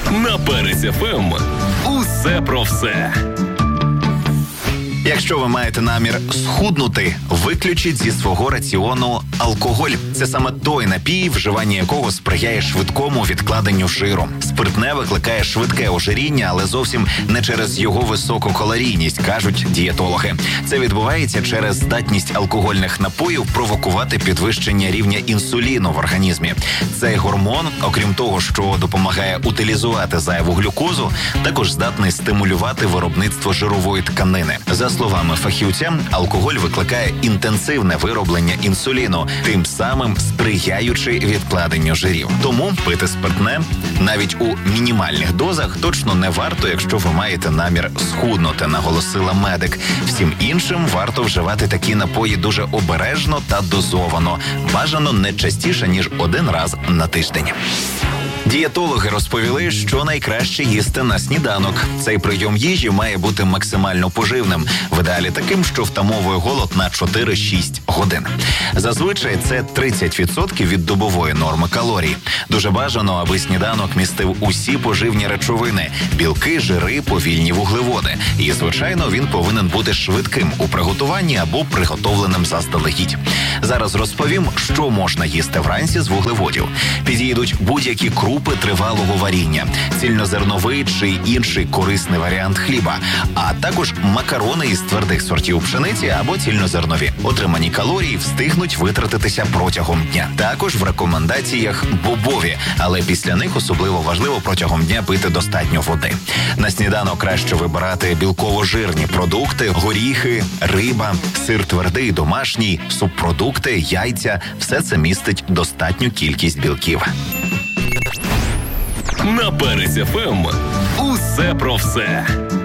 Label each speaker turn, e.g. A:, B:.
A: На Перець ФМ. Усе про все.
B: Якщо ви маєте намір схуднути, виключіть зі свого раціону алкоголь. Це саме той напій, вживання якого сприяє швидкому відкладенню жиру. Спиртне викликає швидке ожиріння, але зовсім не через його високу калорійність, кажуть дієтологи. Це відбувається через здатність алкогольних напоїв провокувати підвищення рівня інсуліну в організмі. Цей гормон, окрім того, що допомагає утилізувати зайву глюкозу, також здатний стимулювати виробництво жирової тканини. За словами фахівця, алкоголь викликає інтенсивне вироблення інсуліну, тим самим сприяючи відкладенню жирів. Тому пити спиртне навіть у мінімальних дозах точно не варто, якщо ви маєте намір схуднути, наголосила медик. Всім іншим варто вживати такі напої дуже обережно та дозовано. Бажано не частіше, ніж один раз на тиждень. Дієтологи розповіли, що найкраще їсти на сніданок. Цей прийом їжі має бути максимально поживним, в ідеалі таким, що втамовує голод на 4-6 годин. Зазвичай це 30% від добової норми калорій. Дуже бажано, аби сніданок містив усі поживні речовини – білки, жири, повільні вуглеводи. І, звичайно, він повинен бути швидким у приготуванні або приготовленим заздалегідь. Зараз розповім, що можна їсти вранці з вуглеводів. Підійдуть будь-які крупи тривалого варіння, цільнозерновий чи інший корисний варіант хліба, а також макарони із твердих сортів пшениці або цільнозернові. Отримані калорії встигнуть витратитися протягом дня. Також в рекомендаціях бобові, але після них особливо важливо протягом дня пити достатньо води. На сніданок краще вибирати білково-жирні продукти, горіхи, риба, сир твердий, домашній, субпродукти, яйця. Все це містить достатню кількість білків.
A: На Перець ФМ. Усе про все.